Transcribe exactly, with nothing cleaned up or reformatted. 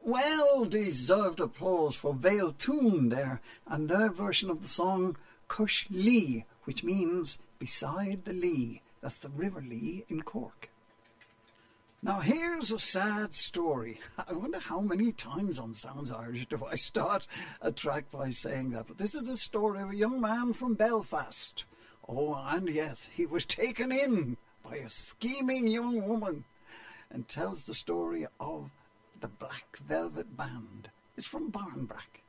Well deserved applause for Vale Toon there and their version of the song Cush Lee, which means beside the Lee. That's the River Lee in Cork. Now here's a sad story. I wonder how many times on Sounds Irish do I start a track by saying that. But this is a story of a young man from Belfast. Oh, and yes, he was taken in by a scheming young woman, and tells the story of the Black Velvet Band. It's from Barnbrack.